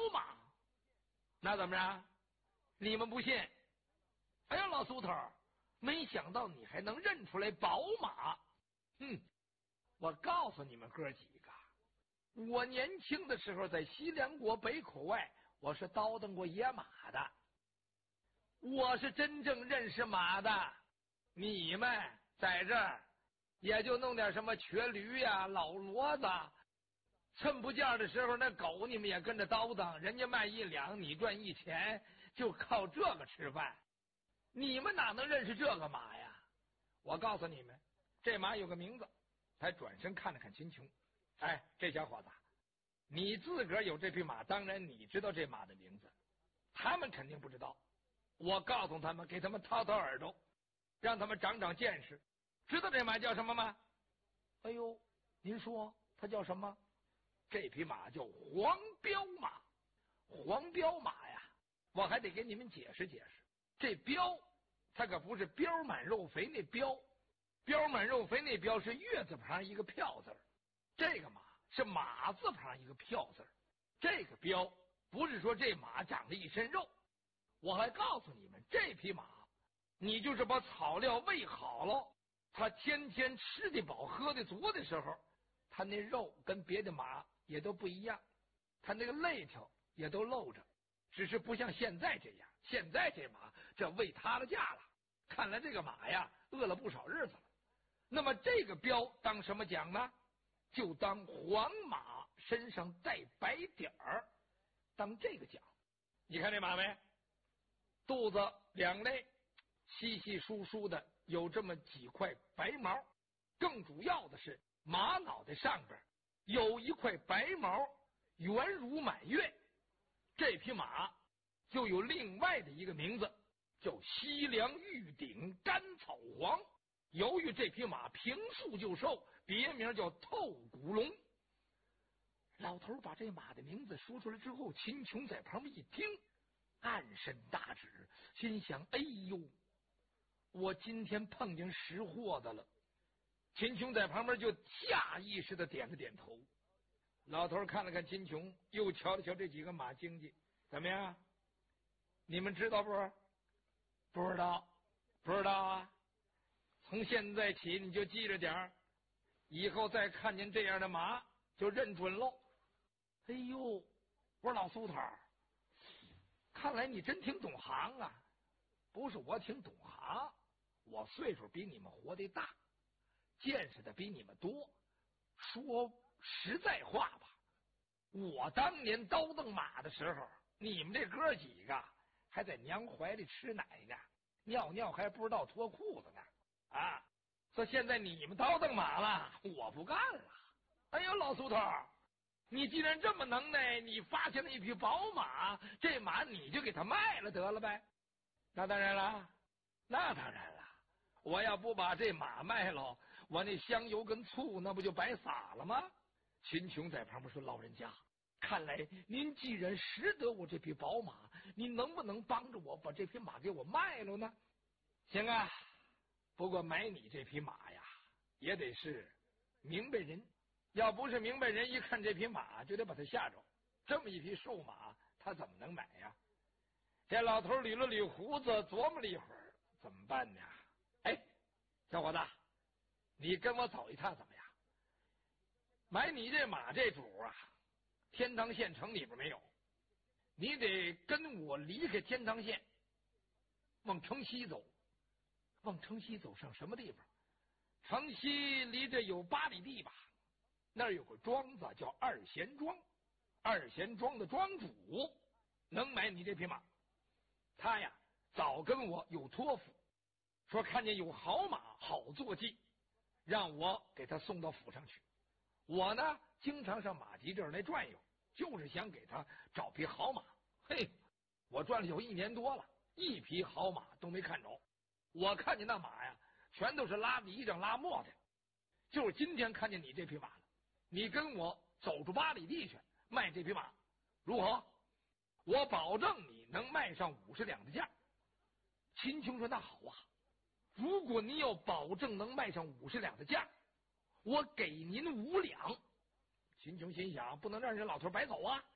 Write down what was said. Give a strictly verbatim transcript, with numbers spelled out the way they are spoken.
马。那怎么着？你们不信？哎呀，老苏头，没想到你还能认出来宝马。哼，我告诉你们哥几个，我年轻的时候在西凉国北口外，我是叨腾过野马的，我是真正认识马的。你们在这儿也就弄点什么瘸驴呀、老骡子，趁不见的时候那狗你们也跟着叨腾，人家卖一两你赚一钱，就靠这个吃饭。你们哪能认识这个马呀？我告诉你们，这马有个名字。才转身看了看秦琼，哎，这小伙子，你自个儿有这匹马，当然你知道这马的名字，他们肯定不知道。我告诉他们，给他们掏掏耳朵，让他们长长见识。知道这马叫什么吗？哎呦，您说它叫什么？这匹马叫黄骠马。黄骠马呀，我还得给你们解释解释。这膘，它可不是膘满肉肥那膘。膘满肉肥那膘是月字旁一个票字，这个马是马字旁一个票字。这个膘不是说这马长了一身肉。我还告诉你们，这匹马你就是把草料喂好了，它天天吃得饱喝得足的时候，它那肉跟别的马也都不一样，它那个肋条也都露着，只是不像现在这样。现在这马这喂塌了架了，看来这个马呀饿了不少日子了。那么这个膘当什么奖呢？就当黄马身上带白点儿，当这个奖。你看这马没？肚子两肋稀稀疏疏的有这么几块白毛，更主要的是马脑袋上边有一块白毛圆如满月。这匹马就有另外的一个名字，叫西凉玉顶甘草黄。由于这匹马平素就瘦，别名叫透骨龙。老头把这马的名字说出来之后，秦琼在旁边一听，暗生大指，心想：哎呦，我今天碰见识货的了。秦琼在旁边就下意识的点了点头。老头看了看秦琼，又瞧了瞧这几个马经济，怎么样？你们知道不？不知道，不知道啊。从现在起你就记着点儿，以后再看见这样的马就认准喽。哎呦，我说老苏头，看来你真挺懂行啊。不是我挺懂行，我岁数比你们活得大，见识的比你们多。说实在话吧，我当年叨腾马的时候，你们这哥几个还在娘怀里吃奶呢，尿尿还不知道脱裤子呢啊！说现在你们叨腾马了，我不干了。哎呦，老苏头，你既然这么能耐，你发现了一匹宝马，这马你就给他卖了得了呗。那当然了，那当然了，我要不把这马卖了，我那香油跟醋那不就白撒了吗？秦琼在旁边说：老人家，看来您既然识得我这匹宝马，您能不能帮着我把这匹马给我卖了呢？行啊，不过买你这匹马呀，也得是明白人，要不是明白人，一看这匹马就得把他吓着。这么一匹瘦马，他怎么能买呀？这老头捋了捋胡子，琢磨了一会儿，怎么办呢？哎，小伙子，你跟我走一趟怎么样？买你这马这主啊，天堂县城里边没有，你得跟我离开天堂县，往城西走。往城西走上什么地方？城西离这有八里地吧，那儿有个庄子叫二贤庄，二贤庄的庄主能买你这匹马。他呀早跟我有托付，说看见有好马好坐骑，让我给他送到府上去。我呢经常上马集这儿来转悠，就是想给他找匹好马。嘿，我转了有一年多了，一匹好马都没看着。我看见那马呀全都是拉泥裳拉磨的，就是今天看见你这匹马了。你跟我走出八里地去卖这匹马如何？我保证你能卖上五十两的价。秦琼说：那好啊，如果您要保证能卖上五十两的价，我给您五两。秦琼心想，不能让人老头白走啊，